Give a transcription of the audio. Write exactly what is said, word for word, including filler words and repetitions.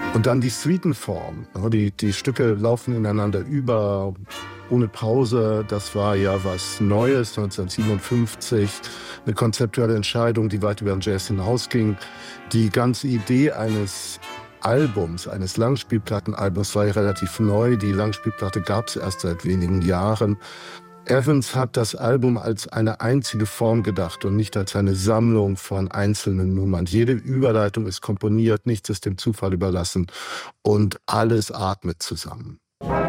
Und dann die Suitenform. Die, die Stücke laufen ineinander über, ohne Pause. Das war ja was Neues, neunzehnhundertsiebenundfünfzig. Eine konzeptuelle Entscheidung, die weit über den Jazz hinausging. Die ganze Idee eines Albums, eines Langspielplattenalbums war ja relativ neu. Die Langspielplatte gab es erst seit wenigen Jahren. Evans hat das Album als eine einzige Form gedacht und nicht als eine Sammlung von einzelnen Nummern. Jede Überleitung ist komponiert, nichts ist dem Zufall überlassen und alles atmet zusammen.